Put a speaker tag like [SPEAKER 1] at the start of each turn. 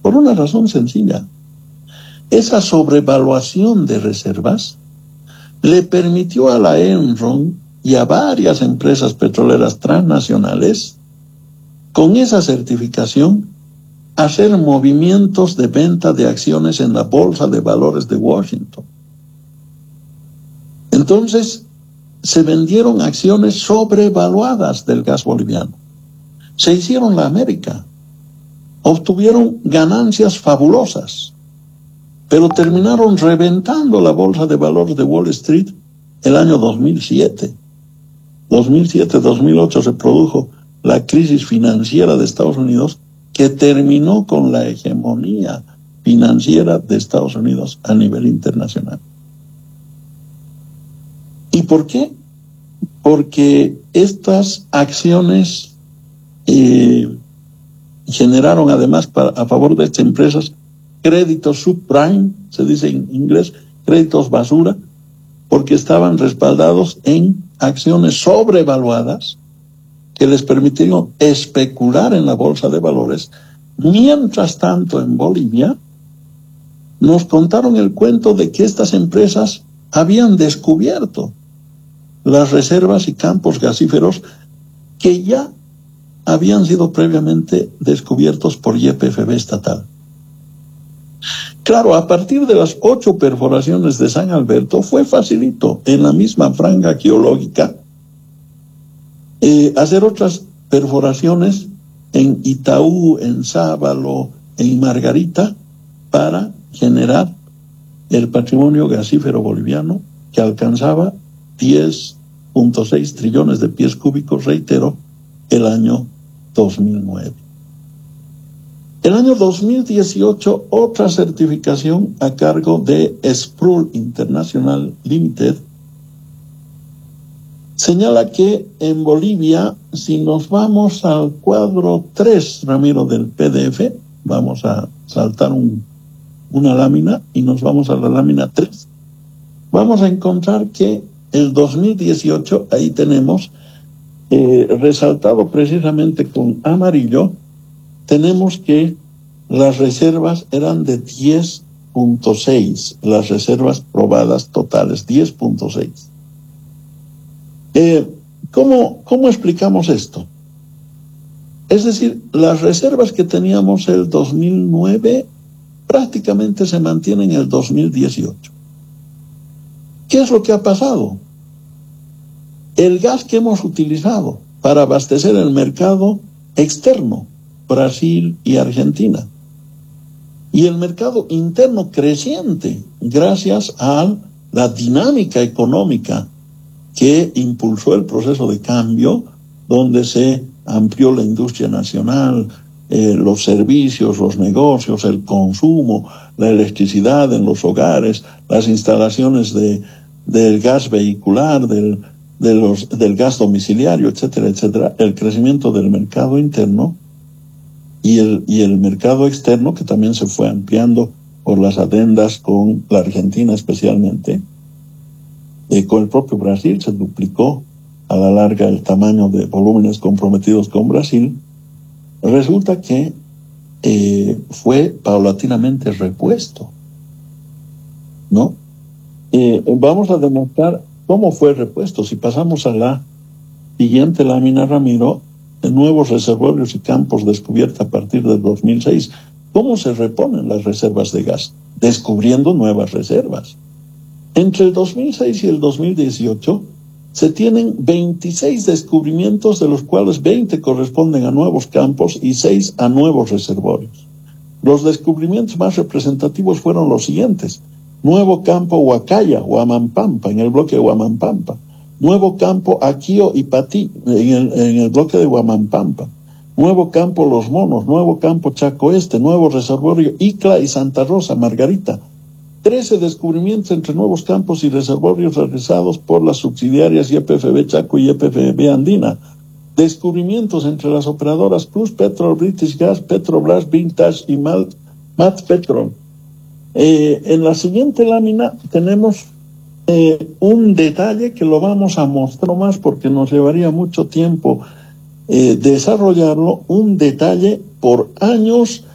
[SPEAKER 1] Por una razón sencilla. Esa sobrevaluación de reservas le permitió a la Enron y a varias empresas petroleras transnacionales, con esa certificación, hacer movimientos de venta de acciones en la Bolsa de Valores de Washington. Entonces, se vendieron acciones sobrevaluadas del gas boliviano. Se hicieron la América. Obtuvieron ganancias fabulosas, pero terminaron reventando la Bolsa de Valores de Wall Street el año 2007. 2007-2008 se produjo la crisis financiera de Estados Unidos, que terminó con la hegemonía financiera de Estados Unidos a nivel internacional. ¿Y por qué? Porque estas acciones generaron además a favor de estas empresas créditos subprime, se dice en inglés, créditos basura, porque estaban respaldados en acciones sobrevaluadas que les permitieron especular en la bolsa de valores. Mientras tanto, en Bolivia, nos contaron el cuento de que estas empresas habían descubierto las reservas y campos gasíferos que ya habían sido previamente descubiertos por YPFB estatal. Claro, a partir de las 8 perforaciones de San Alberto fue facilito en la misma franja geológica hacer otras perforaciones en Itaú, en Sábalo, en Margarita, para generar el patrimonio gasífero boliviano que alcanzaba 10.6 trillones de pies cúbicos, reitero, el año 2009. El año 2018, otra certificación a cargo de Sproul International Limited señala que en Bolivia, si nos vamos al cuadro 3, Ramiro, del PDF, vamos a saltar una lámina y nos vamos a la lámina 3, vamos a encontrar que el 2018, ahí tenemos, resaltado precisamente con amarillo, tenemos que las reservas eran de 10.6, las reservas probadas totales, 10.6. ¿Cómo explicamos esto? Es decir, las reservas que teníamos el 2009 prácticamente se mantienen en el 2018. ¿Qué es lo que ha pasado? El gas que hemos utilizado para abastecer el mercado externo, Brasil y Argentina, y el mercado interno creciente gracias a la dinámica económica que impulsó el proceso de cambio, donde se amplió la industria nacional, los servicios, los negocios, el consumo, la electricidad en los hogares, las instalaciones del gas vehicular, del gas domiciliario, etcétera, etcétera, el crecimiento del mercado interno y el mercado externo, que también se fue ampliando por las adendas con la Argentina especialmente. Con el propio Brasil se duplicó a la larga el tamaño de volúmenes comprometidos con Brasil. Resulta que fue paulatinamente repuesto, ¿no? Vamos a demostrar cómo fue repuesto. Si pasamos a la siguiente lámina, Ramiro, nuevos reservorios y campos descubiertos a partir del 2006. ¿Cómo se reponen las reservas de gas? Descubriendo nuevas reservas. Entre el 2006 y el 2018 se tienen 26 descubrimientos, de los cuales 20 corresponden a nuevos campos y 6 a nuevos reservorios. Los descubrimientos más representativos fueron los siguientes: nuevo campo Huacaya, Huamampampa, en el bloque de Huamampampa; nuevo campo Aquío y Patí, en el bloque de Huamampampa; nuevo campo Los Monos; nuevo campo Chaco Este; nuevo reservorio Icla y Santa Rosa, Margarita. 13 descubrimientos entre nuevos campos y reservorios realizados por las subsidiarias YPFB Chaco y YPFB Andina. Descubrimientos entre las operadoras Plus Petrol, British Gas, Petrobras, Vintage y Mat Petrol. En la siguiente lámina tenemos un detalle que lo vamos a mostrar más porque nos llevaría mucho tiempo desarrollarlo. Un detalle por años